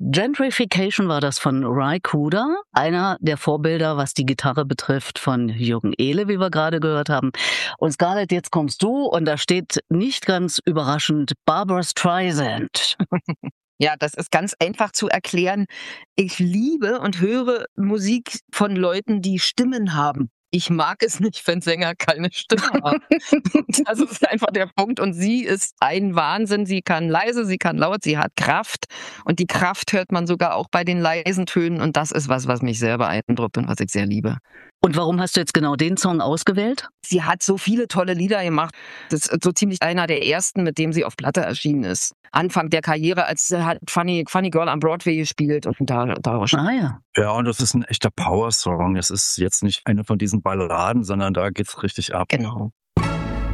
Gentrification war das von Ry Cooder, einer der Vorbilder, was die Gitarre betrifft, von Jürgen Ehle, wie wir gerade gehört haben. Und Scarlett, jetzt kommst du und da steht nicht ganz überraschend Barbra Streisand. Ja, das ist ganz einfach zu erklären. Ich liebe und höre Musik von Leuten, die Stimmen haben. Ich mag es nicht, wenn Sänger keine Stimme haben. Das ist einfach der Punkt. Und sie ist ein Wahnsinn. Sie kann leise, sie kann laut, sie hat Kraft. Und die Kraft hört man sogar auch bei den leisen Tönen. Und das ist was mich sehr beeindruckt und was ich sehr liebe. Und warum hast du jetzt genau den Song ausgewählt? Sie hat so viele tolle Lieder gemacht. Das ist so ziemlich einer der ersten, mit dem sie auf Platte erschienen ist. Anfang der Karriere, als sie hat Funny Girl am Broadway gespielt und da. Ja. Ja, und das ist ein echter Power-Song. Es ist jetzt nicht eine von diesen Balladen, sondern da geht's richtig ab. Genau.